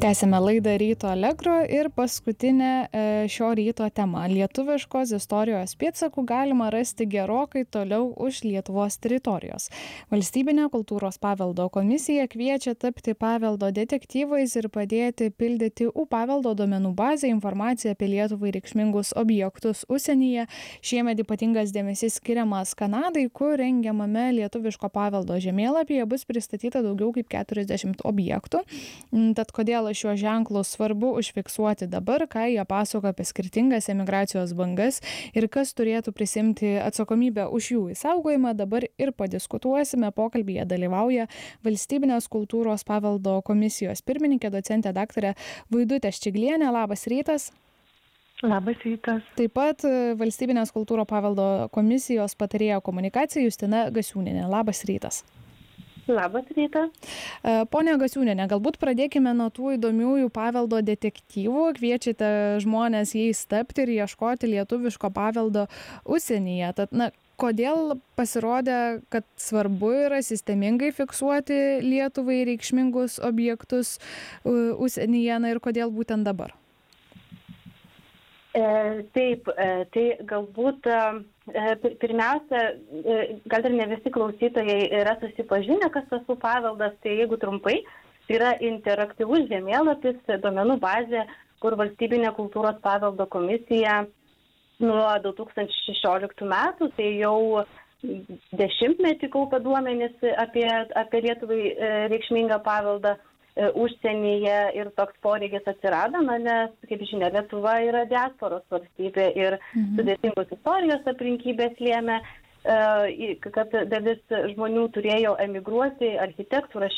Tęsime laidą Ryto Allegro ir paskutinė šio ryto tema. Lietuviškos istorijos pėdsakų galima rasti gerokai toliau už Lietuvos teritorijos. Valstybinė kultūros paveldo komisija kviečia tapti paveldo detektyvais ir padėti pildyti paveldo duomenų bazę informaciją apie Lietuvai reikšmingus objektus užsienyje. Šiemet ypatingas dėmesys skiriamas Kanadai, kur rengiamame lietuviško paveldo žemėlapyje bus pristatyta daugiau kaip 40 objektų. Tad kodėl šiuos ženklus svarbu užfiksuoti dabar, ką jie pasako apie skirtingas emigracijos bangas ir kas turėtų prisimti atsakomybę už jų išsaugojimą, dabar ir padiskutuosime. Pokalbyje dalyvauja Valstybinės kultūros paveldo komisijos pirmininkė, docentė daktarė Vaidutė Ščiglienė. Labas rytas. Labas rytas. Taip pat Valstybinės kultūros paveldo komisijos patarėja komunikacija Justina Gasiūnienė. Labas rytas. Labas rytas. Pone Gasiūnienė, galbūt pradėkime nuo tų įdomiųjų paveldo detektyvų. Kviečiate žmonės jais tapti ir ieškoti lietuviško paveldo užsienyje. Tad, kodėl pasirodė, kad svarbu yra sistemingai fiksuoti Lietuvai reikšmingus objektus užsienyje, ir kodėl būtent dabar? Taip, tai galbūt pirmiausia, gal ir ne visi klausytojai yra susipažinę, kas tas paveldas, tai jeigu trumpai, tai yra interaktyvus žemėlapis, duomenų bazė, kur Valstybinė kultūros paveldo komisija nuo 2016 metų, tai jau 10 kaupia duomenis apie Lietuvai reikšmingą paveldą užsienyje ir toks poreikis atsirado, nes, kaip žinia, Lietuva yra diasporos valstybė ir sudėtingos istorijos aplinkybės lėmė, kad dalis žmonių turėjo emigruoti, architektų,